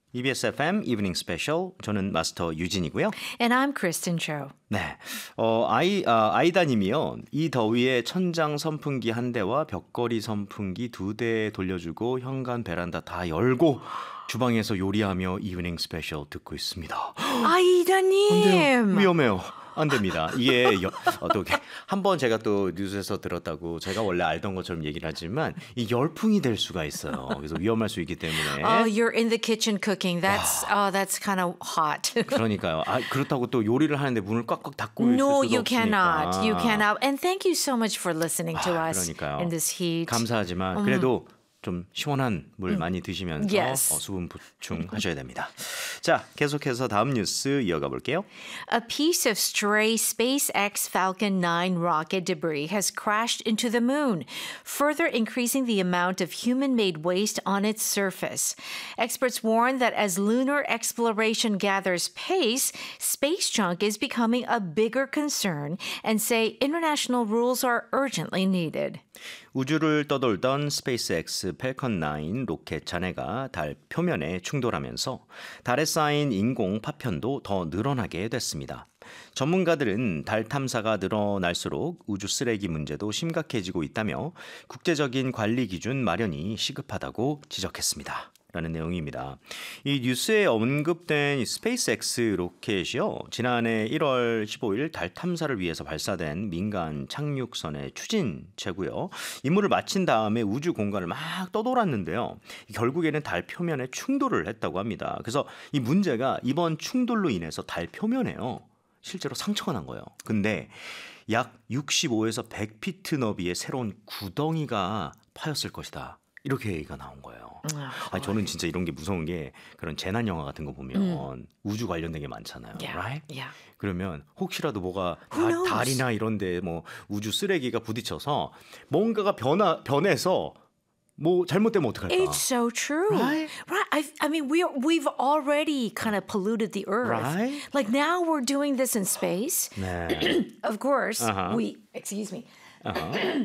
EBS FM Evening Special. 저는 마스터 유진이고요. And I'm Kristen Cho. 네, 아이다님이요. 이 더위에 천장 선풍기 한 대와 벽걸이 선풍기 2대 돌려주고 현관 베란다 다 열고 주방에서 요리하며 이브닝 스페셜 듣고 있습니다. 아이다님! 위험해요. 안 됩니다. 이게 어떻게 한번 제가 또 뉴스에서 들었다고 제가 원래 알던 것처럼 얘기를 하지만 이 열풍이 될 수가 있어요. 그래서 위험할 수 있기 때문에. You're in the kitchen cooking. That's kind of hot. 그러니까요. 그렇다고 또 요리를 하는데 문을 꽉꽉 닫고 있을 No, 수도 you 없으니까. cannot. You cannot. And thank you so much for listening to us 그러니까요. in this heat. 감사하지만 그래도 좀 시원한 물 많이 드시면서 Yes. 수분 보충하셔야 됩니다. 자, 계속해서 다음 뉴스 이어가 볼게요. A piece of stray SpaceX Falcon 9 rocket debris has crashed into the moon, further increasing the amount of human-made waste on its surface. Experts warn that as lunar exploration gathers pace, space junk is becoming a bigger concern and say international rules are urgently needed. 우주를 떠돌던 스페이스X 팰컨 9 로켓 잔해가 달 표면에 충돌하면서 달에 쌓인 인공 파편도 더 늘어나게 됐습니다. 전문가들은 달 탐사가 늘어날수록 우주 쓰레기 문제도 심각해지고 있다며 국제적인 관리 기준 마련이 시급하다고 지적했습니다. 라는 내용입니다. 이 뉴스에 언급된 이 스페이스X 로켓이요. 지난해 1월 15일 달 탐사를 위해서 발사된 민간 착륙선의 추진체고요. 임무를 마친 다음에 우주 공간을 막 떠돌았는데요. 결국에는 달 표면에 충돌을 했다고 합니다. 그래서 이 문제가 이번 충돌로 인해서 달 표면에요. 실제로 상처가 난 거예요. 근데 약 65에서 100피트 너비의 새로운 구덩이가 파였을 것이다. 이렇게 얘기가 나온 거예요. 저는 진짜 이런 게 무서운 게 그런 재난 영화 같은 거 보면 우주 관련된 게 많잖아요. Right? Yeah. 그러면 혹시라도 뭐가 달이나 이런데 뭐 우주 쓰레기가 부딪혀서 뭔가가 변해서 뭐 잘못되면 어떡할까? It's so true. Right? I mean, we've already kind of polluted the earth. Right? Like now we're doing this in space. 네. Of course, Uh-huh. excuse me.